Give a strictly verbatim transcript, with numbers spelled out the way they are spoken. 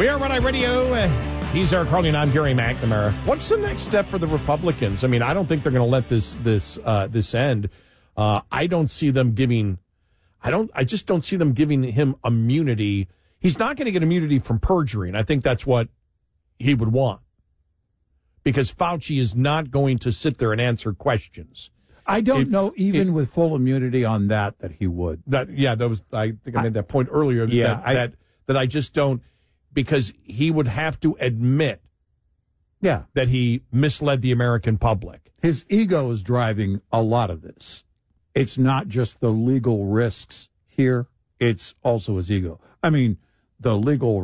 We are Red Eye Radio. Uh, he's Eric Harley, and I'm Gary McNamara. What's the next step for the Republicans? I mean, I don't think they're going to let this this uh, this end. Uh, I don't see them giving. I don't. I just don't see them giving him immunity. He's not going to get immunity from perjury, and I think that's what he would want, because Fauci is not going to sit there and answer questions. I don't It- know, even it- with full immunity on that, that he would. That yeah, that was. I think I made that point earlier. Yeah, that, I- that that I just don't, because he would have to admit Yeah. that he misled the American public. His ego is driving a lot of this. It's not just the legal risks here, it's also his ego. I mean, the legal